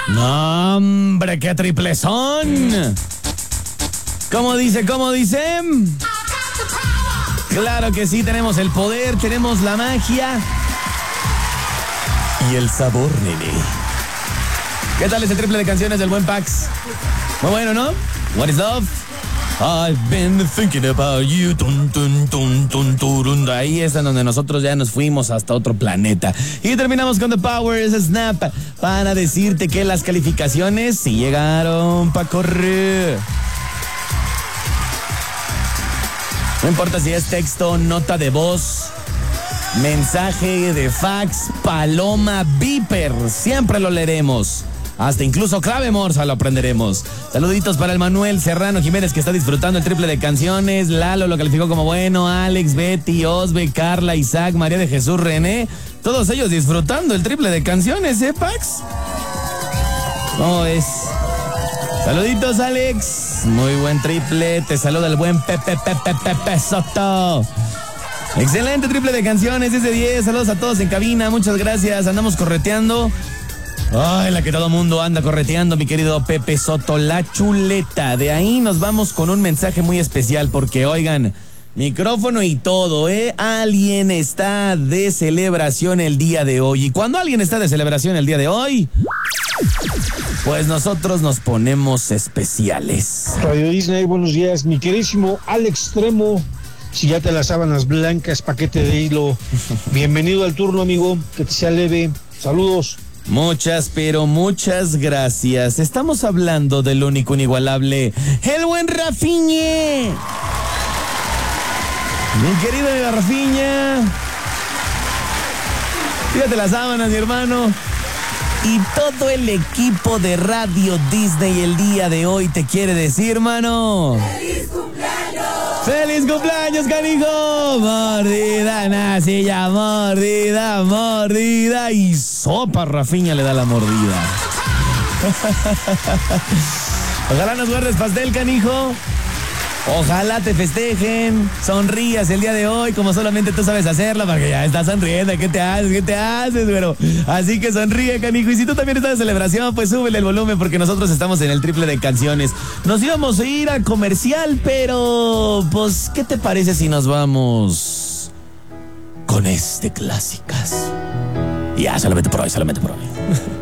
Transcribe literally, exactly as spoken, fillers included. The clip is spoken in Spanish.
No, hombre, qué triple son. ¿Cómo dice? ¿Cómo dice? Claro que sí, tenemos el poder, tenemos la magia y el sabor, nene. ¿Qué tal ese triple de canciones del buen Pax? Muy bueno, ¿no? What is love? I've been thinking about you. Tun, tun, tun, tun, turun. Ahí es en donde nosotros ya nos fuimos hasta otro planeta. Y terminamos con The Powers Snap para decirte que las calificaciones sí llegaron para correr. No importa si es texto, nota de voz, mensaje de fax, paloma, beeper, siempre lo leeremos. Hasta incluso clave morsa lo aprenderemos. Saluditos para el Manuel Serrano Jiménez, que está disfrutando el triple de canciones. Lalo lo calificó como bueno. Alex, Betty, Osbe, Carla, Isaac, María de Jesús, René. Todos ellos disfrutando el triple de canciones, ¿eh, Pax? ¿Cómo es? Saluditos, Alex. Muy buen triple. Te saluda el buen Pepe Pepe Pepe Soto. Excelente triple de canciones, diez de diez. Saludos a todos en cabina. Muchas gracias. Andamos correteando. Ay, la que todo mundo anda correteando, mi querido Pepe Soto, la chuleta. De ahí nos vamos con un mensaje muy especial porque, oigan, micrófono y todo, ¿eh? Alguien está de celebración el día de hoy. Y cuando alguien está de celebración el día de hoy, pues nosotros nos ponemos especiales. Radio Disney, buenos días. Mi queridísimo al extremo, si ya te las sábanas blancas, paquete de hilo. Bienvenido al turno, amigo. Que te sea leve. Saludos. Muchas, pero muchas gracias. Estamos hablando del único inigualable, el buen Rafiñe. Mi querido Rafiña. Fíjate las sábanas, mi hermano. Y todo el equipo de Radio Disney el día de hoy te quiere decir, hermano. ¡Feliz cumpleaños! ¡Feliz cumpleaños, canijo! Mordida, nacilla, mordida, mordida. Y sopa, Rafiña le da la mordida. Ojalá nos guardes pastel, canijo. Ojalá te festejen, sonrías el día de hoy como solamente tú sabes hacerlo, porque ya estás sonriendo. ¿Qué te haces? ¿Qué te haces, güero? Así que sonríe, canijo. Y si tú también estás de celebración, pues súbele el volumen porque nosotros estamos en el triple de canciones. Nos íbamos a ir al comercial, pero pues, ¿qué te parece si nos vamos con este clásicas? Ya, solamente por hoy, solamente por hoy.